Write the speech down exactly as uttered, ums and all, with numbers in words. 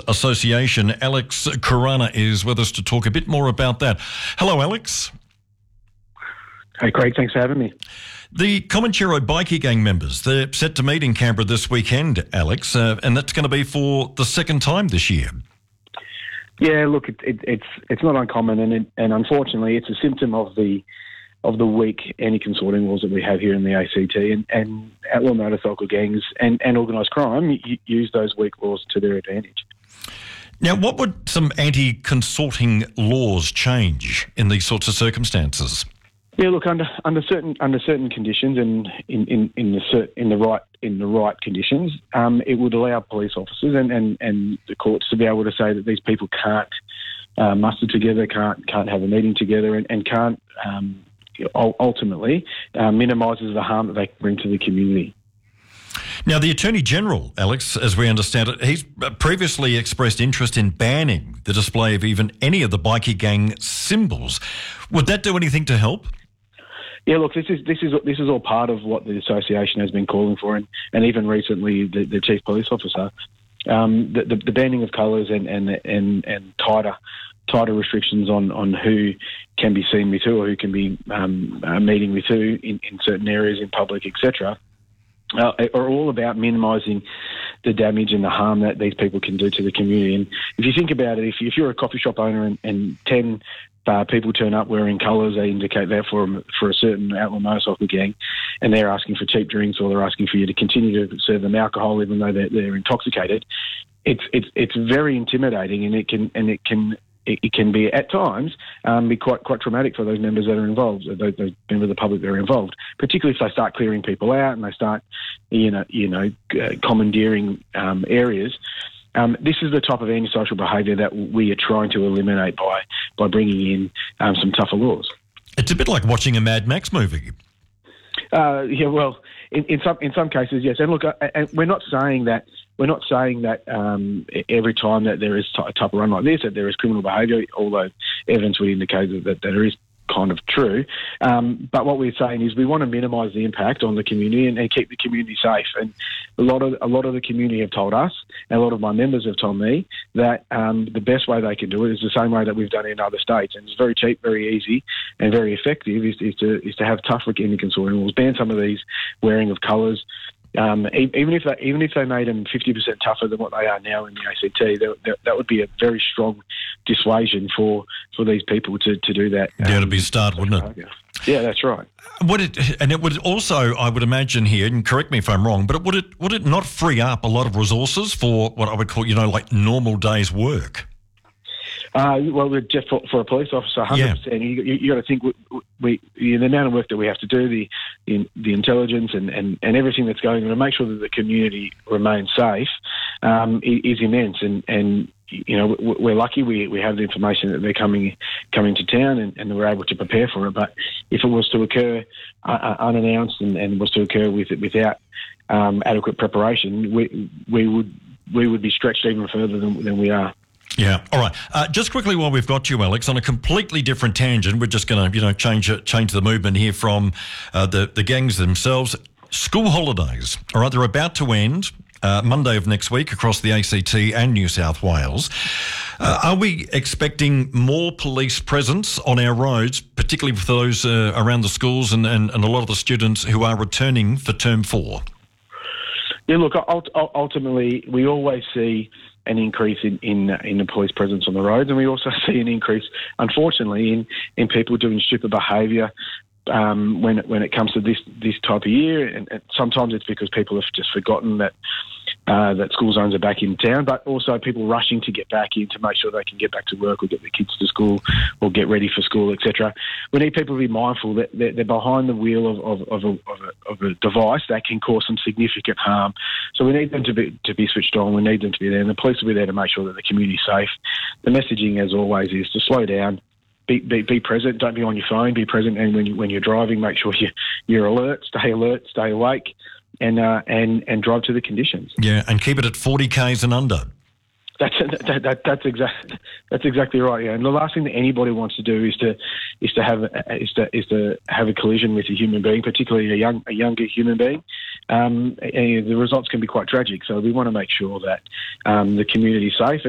Association. Alex Kurana is with us to talk a bit more about that. Hello, Alex. Hey, Craig. Thanks for having me. The Comanchero Bikie Gang members, they're set to meet in Canberra this weekend, Alex, uh, and that's going to be for the second time this year. Yeah, look, it, it, it's it's not uncommon, and it, and unfortunately, it's a symptom of the of the weak anti-consorting laws that we have here in the A C T, and, and outlaw motorcycle gangs and, and organised crime use those weak laws to their advantage. Now, what would some anti-consorting laws change in these sorts of circumstances? Yeah, look, under under certain under certain conditions and in, in, in the cert, in the right in the right conditions, um, it would allow police officers and, and, and the courts to be able to say that these people can't uh, muster together, can't can't have a meeting together, and, and can't um, ultimately uh, minimises the harm that they bring to the community. Now, the Attorney-General, Alex, as we understand it, he's previously expressed interest in banning the display of even any of the bikie gang symbols. Would that do anything to help? Yeah, look, this is this is this is all part of what the association has been calling for, and, and even recently the, the chief police officer, um, the, the, the banning of colours and and and, and tighter tighter restrictions on, on who can be seen with who or who can be um, uh, meeting with who in, in certain areas in public, et cetera. Uh, are all about minimising the damage and the harm that these people can do to the community. And if you think about it, if, if you're a coffee shop owner and, and ten uh, people turn up wearing colours, they indicate that for, for a certain outlaw motorcycle gang, and they're asking for cheap drinks or they're asking for you to continue to serve them alcohol even though they're, they're intoxicated, it's it's it's very intimidating, and it can and it can. It can be at times um, be quite quite traumatic for those members that are involved, those, those members of the public that are involved. Particularly if they start clearing people out and they start, you know, you know, uh, commandeering um, areas. Um, this is the type of antisocial behaviour that we are trying to eliminate by by bringing in um, some tougher laws. It's a bit like watching a Mad Max movie. Uh, yeah, well, in, in some in some cases, yes. And look, uh, and we're not saying that. We're not saying that um, every time that there is a type of run like this that there is criminal behaviour, although evidence would indicate that, that, that it is kind of true. Um, but what we're saying is we want to minimise the impact on the community and, and keep the community safe. And a lot of a lot of the community have told us, and a lot of my members have told me that um, the best way they can do it is the same way that we've done it in other states, and it's very cheap, very easy, and very effective. Is, is to is to have tougher anti-consorting rules, ban some of these wearing of colours. Um, even if they, even if they made them fifty percent tougher than what they are now in the A C T, that, that, that would be a very strong dissuasion for, for these people to, to do that. Yeah, um, it'd be a start, wouldn't it? Yeah, that's right. Would it, and it would also, I would imagine here, and correct me if I'm wrong, but it, would it would it not free up a lot of resources for what I would call, you know, like normal day's work? Uh, well, just for, for a police officer, one hundred percent. Yeah. You, you, you got to think we, we, the amount of work that we have to do, the the, the intelligence and, and, and everything that's going on to make sure that the community remains safe um, is immense. And, and you know, we're lucky we we have the information that they're coming coming to town and, and we're able to prepare for it. But if it was to occur uh, unannounced and, and was to occur with without um, adequate preparation, we we would we would be stretched even further than, than we are. Yeah. All right. Uh, just quickly while we've got you, Alex, on a completely different tangent, we're just going to, you know, change change the movement here from uh, the, the gangs themselves. School holidays, all right, they're about to end uh, Monday of next week across the A C T and New South Wales. Uh, are we expecting more police presence on our roads, particularly for those uh, around the schools and, and, and a lot of the students who are returning for term four? Yeah, look, ultimately, we always see an increase in, in in the police presence on the roads, and we also see an increase, unfortunately, in, in people doing stupid behaviour um, when it, when it comes to this this type of year. And, and sometimes it's because people have just forgotten that uh, that school zones are back in town, but also people rushing to get back in to make sure they can get back to work or get their kids to school or get ready for school, et cetera. We need people to be mindful that they're, they're behind the wheel of, of, of, a, of, a, of a device that can cause some significant harm. So we need them to be to be switched on. We need them to be there, and the police will be there to make sure that the community's safe. The messaging, as always, is to slow down. Be, be, be present. Don't be on your phone. Be present, and when you, when you're driving, make sure you you're alert. Stay alert. Stay awake, and uh, and and drive to the conditions. Yeah, and keep it at forty k's and under. That's that, that, that's exactly that's exactly right. Yeah, and the last thing that anybody wants to do is to is to have is to is to have a collision with a human being, particularly a young a younger human being. Um, and the results can be quite tragic. So we want to make sure that um, the community is safe.